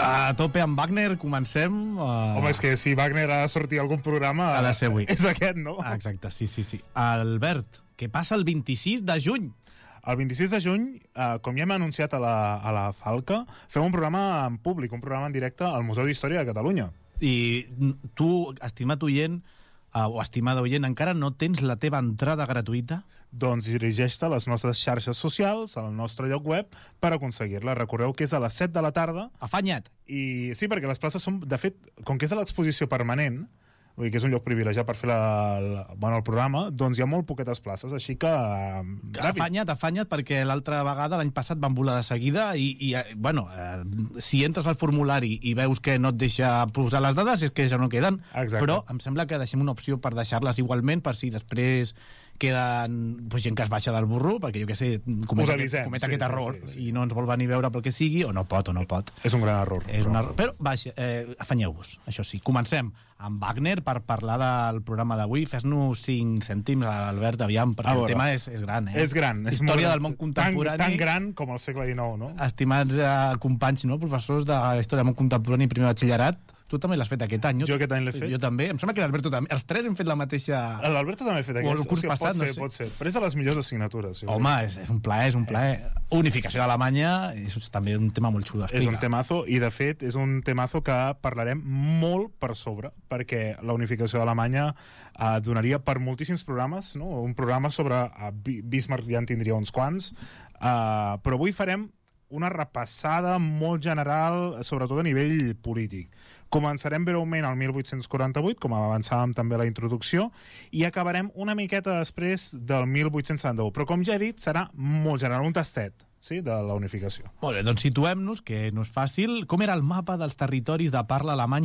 A tope amb Wagner, comencem... Home, és que si Wagner ha de sortir a algun programa... Ha de ser avui. És aquest, no? Exacte, sí. Albert, què passa el 26 de juny? El 26 de juny, com ja hem anunciat a la Falca, fem un programa en públic, un programa en directe al Museu d'Història de Catalunya. I tu, estimat oient, o estimada oient, encara no tens la teva entrada gratuïta? Doncs dirigeix-te a les nostres xarxes socials, al nostre lloc web, per aconseguir-la. Recordeu que és a les 7 de la tarda. Afanya't! I sí, perquè les places són... De fet, com que és a l'exposició permanent, vull dir que és un lloc privilegiat per fer el programa, doncs hi ha molt poquetes places, així que... Afanya't, perquè l'altra vegada, l'any passat, van volar de seguida si entres al formulari i veus que no et deixa posar les dades, és que ja no queden. Exacte. Però em sembla que deixem una opció per deixar-les igualment, per si després queden gent que es baixa del burro, perquè jo què sé, comet aquest error i no ens vol venir a veure pel que sigui, o no pot. És un gran error. Però afanyeu-vos, això sí. Comencem amb Wagner per parlar del programa d'avui. Fes-nos 5 cèntims, Albert, aviam, perquè el tema és gran, eh? És gran. Història del món contemporani. Tan gran com el segle XIX, no? Estimats companys, professors de Història del món contemporani i primer batxillerat, tu també l'has fet aquest any, no? Jo aquest any l'he fet. Jo també. Em sembla que l'Alberto també. Els tres hem fet la mateixa... L'Alberto també ha fet aquest. O el curs passat, pot ser. Però és de les millors assignatures. Home, és un plaer, Unificació d'Alemanya és també un tema molt xulo d'explicar. És un temazo, i de fet és un temazo que parlarem molt per sobre, perquè la unificació d'Alemanya donaria per moltíssims programes, no? Un programa sobre Bismarck ja en tindria uns quants, però avui farem una repassada molt general, sobretot a nivell polític. Començarem breument al 1848, com avançàvem també a la introducció, i acabarem una miqueta després del 1871. Però, com ja he dit, serà molt general, un tastet, sí, de la unificació. Molt bé, doncs situem-nos, que no és fàcil. Com era el mapa dels territoris de parla alemanya